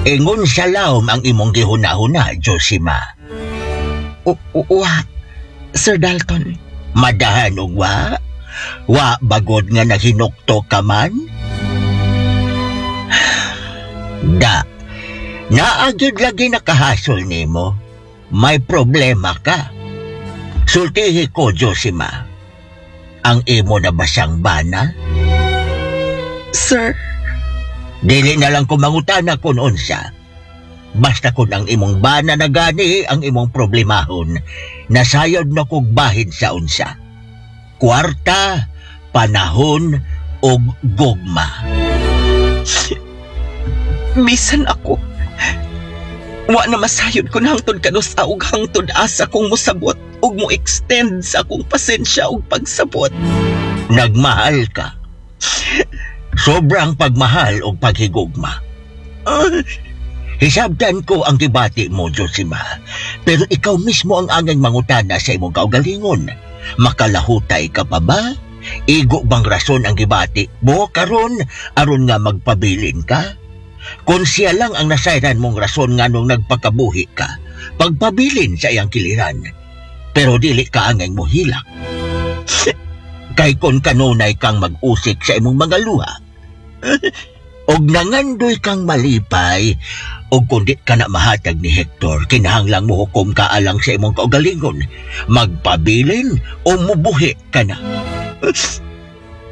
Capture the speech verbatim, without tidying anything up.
Ingon sa lawom ang imong gihuna-huna, Josima. Wa, Sir Dalton. Madahan og wa? Wa bagod nga nahinukto ka man? Da, naagid lagi nakahasol nimo. May problema ka. Sultihi ko, Josima. Ang imo na basang bana? Sir, dili na lang ko mangutana kun unsa. Basta kun ang imong bana na gani ang imong problemahon, nasayod na kog bahin sa unsa. Kwarta, panahon, o gugma. Bisan ako. Wa na masayod ko na hangtod kanusa ug hangtod asa kong musabot ug mo extend sa akong pasensya ug pagsabot. Nagmahal ka. Sobrang pagmahal o paghigugma. Uh, Hisabtan ko ang gibati mo, Josima. Pero ikaw mismo ang angay mangutana sa imong kaugalingon. Makalahutay ka pa ba? Igo bang rason ang gibati mo karon aron nga magpabilin ka? Kung siya lang ang nasayran mong rason nga nung nagpakabuhi ka, pagpabilin sa iyang kiliran. Pero dili ka angay mo hilak. Kay kon kanunay kang mag-usik sa imong mga luha, og nangandoy kang malipay, og kundi ka na mahatag ni Hector, kinahanglang mo hukom ka alang sa imong kaugalingon, magpabilin o mubuhi ka na.